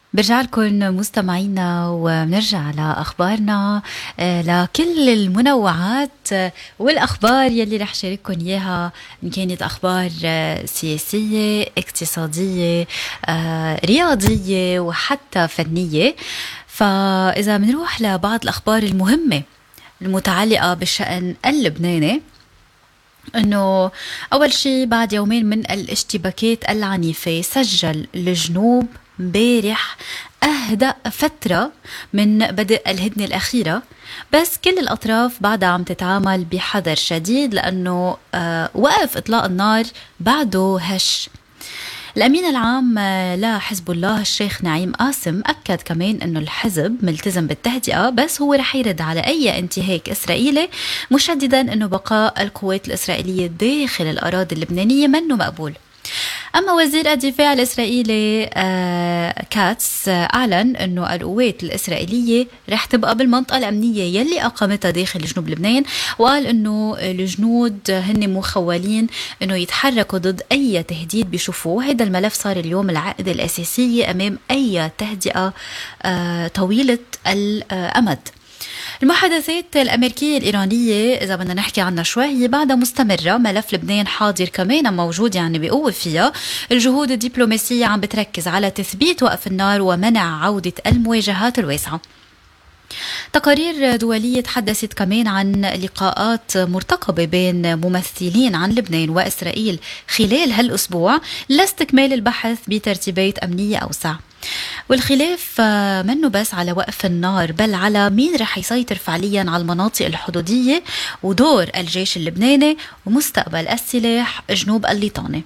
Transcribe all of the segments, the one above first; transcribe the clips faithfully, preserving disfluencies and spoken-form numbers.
برجع لكم مستمعينا وبنرجع لأخبارنا، لكل المنوعات والأخبار يلي رح شارككم إياها، إن كانت أخبار سياسية، اقتصادية، رياضية وحتى فنية. فإذا بنروح لبعض الأخبار المهمة المتعلقة بالشأن اللبناني، أنه أول شيء بعد يومين من الاشتباكات العنيفة سجل الجنوب مبارح أهدأ فترة من بدء الهدنة الأخيرة، بس كل الأطراف بعدها عم تتعامل بحذر شديد لأنه آه وقف إطلاق النار بعده هش. الأمين العام لحزب الله الشيخ نعيم قاسم أكد كمان أنه الحزب ملتزم بالتهدئة، بس هو رح يرد على أي انتهاك إسرائيلي، مشددا أنه بقاء القوات الإسرائيلية داخل الأراضي اللبنانية منه مقبول. أما وزير الدفاع الإسرائيلي آه كاتس آه أعلن أنه القوات الإسرائيلية رح تبقى بالمنطقة الأمنية يلي أقامتها داخل جنوب لبنان، وقال أنه الجنود هن مخولين أنه يتحركوا ضد أي تهديد بيشوفوه. هذا الملف صار اليوم العقد الأساسية أمام أي تهدئة آه طويلة الأمد. المحادثات الأمريكية الإيرانية إذا بدنا نحكي عنها شوي هي بعدها مستمرة، ملف لبنان حاضر كمان موجود يعني بقوة فيها. الجهود الدبلوماسية عم بتركز على تثبيت وقف النار ومنع عودة المواجهات الواسعة. تقارير دولية تحدثت كمان عن لقاءات مرتقبة بين ممثلين عن لبنان وإسرائيل خلال هالأسبوع لاستكمال البحث بترتيبات أمنية أوسع. والخلاف منه بس على وقف النار، بل على مين رح يسيطر فعليا على المناطق الحدودية ودور الجيش اللبناني ومستقبل السلاح جنوب الليطاني.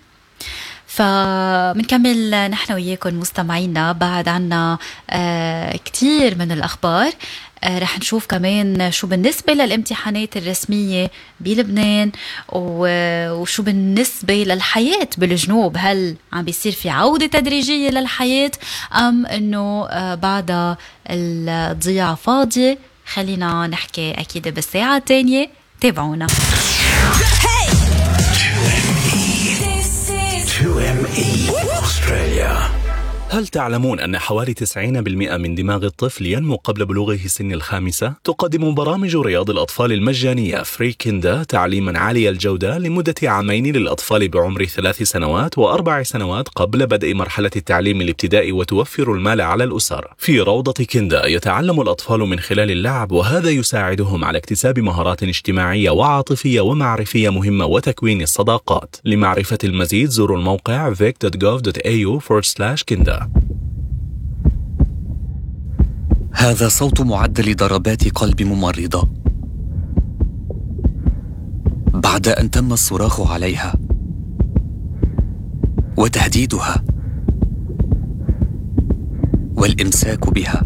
فمنكمل نحن وياكم مستمعينا، بعد عنا آه كتير من الأخبار. آه رح نشوف كمان شو بالنسبة للامتحانات الرسمية بلبنان، وشو بالنسبة للحياة بالجنوب، هل عم بيصير في عودة تدريجية للحياة أم أنه آه بعد الضياع فاضية. خلينا نحكي أكيد بالساعة الثانية، تابعونا. تو إم إي Australia. هل تعلمون أن حوالي تسعين بالمئة من دماغ الطفل ينمو قبل بلوغه سن الخامسة؟ تقدم برامج رياض الأطفال المجانية فري كيندا تعليما عالي الجودة لمدة عامين للأطفال بعمر ثلاث سنوات وأربع سنوات قبل بدء مرحلة التعليم الابتدائي، وتوفر المال على الأسر. في روضة كيندا يتعلم الأطفال من خلال اللعب، وهذا يساعدهم على اكتساب مهارات اجتماعية وعاطفية ومعرفية مهمة وتكوين الصداقات. لمعرفة المزيد زوروا الموقع vic dot gov dot a u forward slash kinda. هذا صوت معدل ضربات قلب ممرضة بعد أن تم الصراخ عليها وتهديدها والإمساك بها.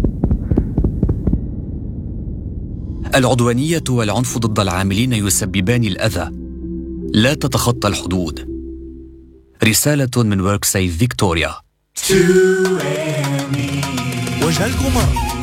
العدوانية والعنف ضد العاملين يسببان الأذى، لا تتخطى الحدود. رسالة من وركسيف فيكتوريا. وجه القمر